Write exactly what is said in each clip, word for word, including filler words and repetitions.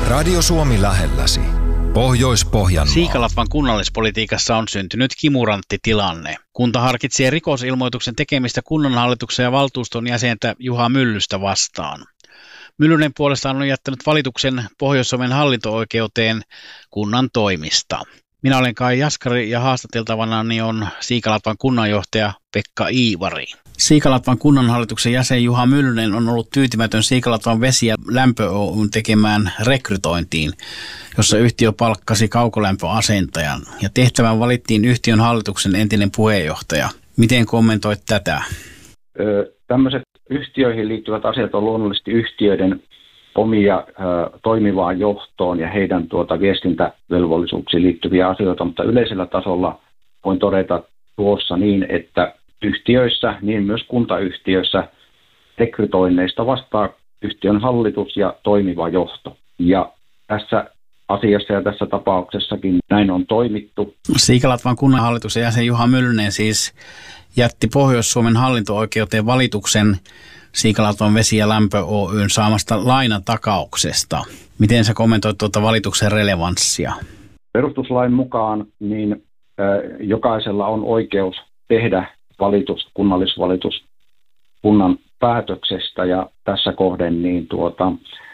Radio Suomi lähelläsi. Pohjois-Pohjanmaa. Siikalatvan kunnallispolitiikassa on syntynyt kimurantti tilanne. Kunta harkitsee rikosilmoituksen tekemistä kunnanhallituksen ja valtuuston jäsentä Juha Myllystä vastaan. Myllynen puolestaan on jättänyt valituksen Pohjois-Suomen hallinto-oikeuteen kunnan toimista. Minä olen Kai Jaskari ja haastateltavanani on Siikalatvan kunnanjohtaja Pekka Iivari. Siikalatvan kunnanhallituksen jäsen Juha Myllynen on ollut tyytymätön Siikalatvan Vesi- ja Lämpö Oy:n tekemään rekrytointiin, jossa yhtiö palkkasi kaukolämpöasentajan ja tehtävään valittiin yhtiön hallituksen entinen puheenjohtaja. Miten kommentoit tätä? Öö, tämmöiset yhtiöihin liittyvät asiat on luonnollisesti yhtiöiden omia ö, toimivaan johtoon ja heidän tuota viestintävelvollisuuksiin liittyviä asioita, mutta yleisellä tasolla voin todeta tuossa niin, että yhtiöissä, niin myös kuntayhtiöissä rekrytoinneista vastaa yhtiön hallitus ja toimiva johto. Ja tässä asiassa ja tässä tapauksessakin näin on toimittu. Siikalatvan kunnanhallituksen jäsen Juha Myllynen siis jätti Pohjois-Suomen hallinto-oikeuteen valituksen Siikalatvan Vesi- ja Lämpö Oy:n saamasta lainatakauksesta. Miten sä kommentoit tuota valituksen relevanssia? Perustuslain mukaan niin äh, jokaisella on oikeus tehdä valitus, kunnallisvalitus kunnan päätöksestä ja tässä kohden niin tuota,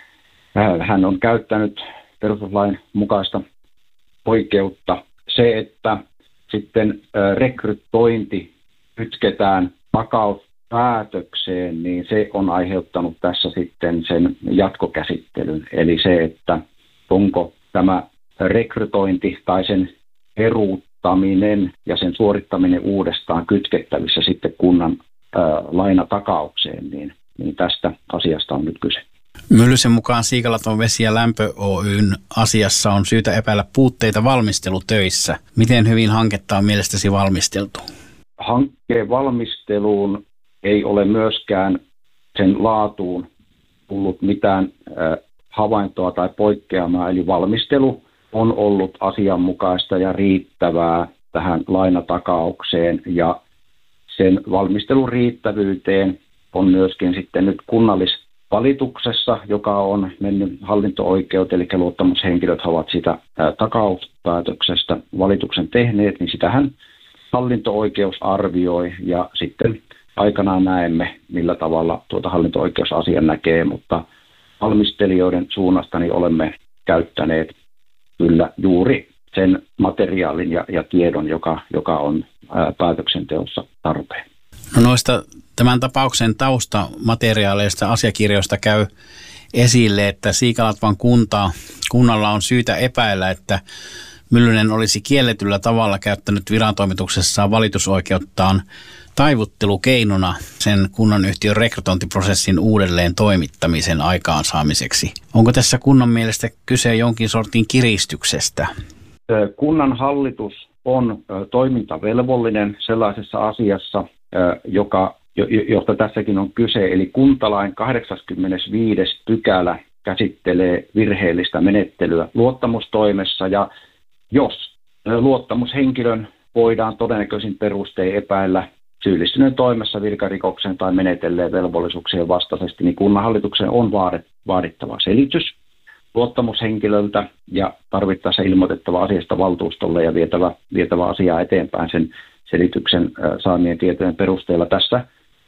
äh, hän on käyttänyt perustuslain mukaista oikeutta. Se, että sitten äh, rekrytointi kytketään takauspäätökseen, niin se on aiheuttanut tässä sitten sen jatkokäsittelyn. Eli se, että onko tämä rekrytointi tai sen peruuttaminen ja sen suorittaminen uudestaan kytkettävissä sitten kunnan ää, lainatakaukseen, niin, niin tästä asiasta on nyt kyse. Myllysen mukaan Siikalatvan Vesi- ja Lämpö Oy:n asiassa on syytä epäillä puutteita valmistelutöissä. Miten hyvin hanketta on mielestäsi valmisteltu? Hankkeen valmisteluun ei ole myöskään sen laatuun tullut mitään äh, havaintoa tai poikkeamaa, eli valmistelu on ollut asianmukaista ja riittävää tähän lainatakaukseen, ja sen valmistelun riittävyyteen on myöskin sitten nyt kunnallisvalituksessa, joka on mennyt hallinto-oikeuteen, eli luottamushenkilöt ovat sitä äh, takauspäätöksestä valituksen tehneet, niin sitähän hallinto-oikeus arvioi ja sitten aikanaan näemme, millä tavalla tuota hallinto-oikeus asian näkee, mutta valmistelijoiden suunnasta niin olemme käyttäneet kyllä juuri sen materiaalin ja, ja tiedon, joka, joka on ää, päätöksenteossa tarpeen. No noista tämän tapauksen taustamateriaaleista asiakirjoista käy esille, että Siikalatvan kunta, kunnalla on syytä epäillä, että Myllynen olisi kielletyllä tavalla käyttänyt virantoimituksessaan valitusoikeuttaan taivuttelukeinona sen kunnanyhtiön rekrytointiprosessin uudelleen toimittamisen aikaansaamiseksi. Onko tässä kunnan mielestä kyse jonkin sortin kiristyksestä? Kunnan hallitus on toimintavelvollinen sellaisessa asiassa, joka, josta tässäkin on kyse, eli kuntalain kahdeksaskymmenesviides pykälä käsittelee virheellistä menettelyä luottamustoimessa, ja jos luottamushenkilön voidaan todennäköisin perustein epäillä syyllistyneen toimessa virkarikokseen tai menetelleen velvollisuuksien vastaisesti, niin kunnanhallituksen on vaadittava selitys luottamushenkilöltä ja tarvittaessa ilmoitettava asiasta valtuustolle ja vietävä, vietävä asiaa eteenpäin sen selityksen saamien tietojen perusteella. Tässä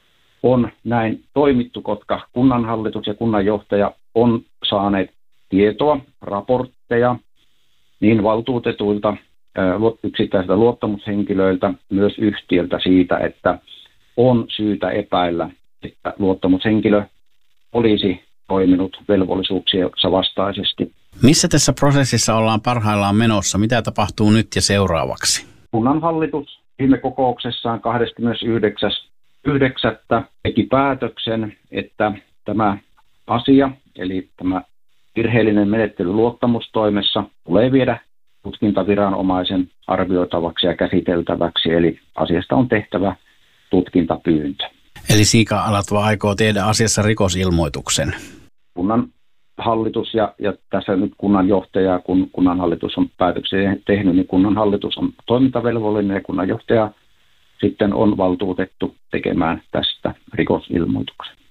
on näin toimittu, koska kunnanhallitus ja kunnanjohtaja on saaneet tietoa, raportteja niin valtuutetuilta, yksittäisiltä luottamushenkilöiltä, myös yhtiöltä siitä, että on syytä epäillä, että luottamushenkilö olisi toiminut velvollisuuksiensa vastaisesti. Missä tässä prosessissa ollaan parhaillaan menossa? Mitä tapahtuu nyt ja seuraavaksi? Kunnanhallitus viime kokouksessaan kahdeskymmenesyhdeksäs yhdeksättä teki päätöksen, että tämä asia, eli tämä virheellinen menettely luottamustoimessa, tulee viedä tutkintaviranomaisen arvioitavaksi ja käsiteltäväksi, eli asiasta on tehtävä tutkintapyyntö. Eli Siikalatva aikoo tehdä asiassa rikosilmoituksen? Kunnan hallitus ja, ja tässä nyt kunnanjohtaja, kun kunnanhallitus on päätöksen tehnyt, niin kunnanhallitus on toimintavelvollinen ja kunnanjohtaja sitten on valtuutettu tekemään tästä rikosilmoituksen.